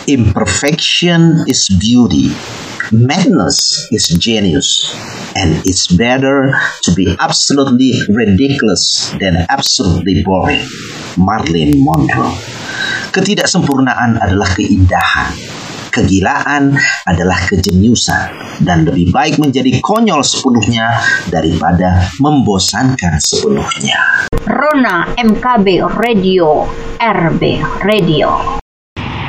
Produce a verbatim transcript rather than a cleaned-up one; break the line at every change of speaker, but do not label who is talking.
Imperfection is beauty. Madness is genius. And it's better to be absolutely ridiculous than absolutely boring. Marilyn Monroe. Ketidaksempurnaan adalah keindahan. Kegilaan adalah kejeniusan. Dan lebih baik menjadi konyol sepenuhnya daripada membosankan sepenuhnya.
Rona M K B Radio, R B Radio.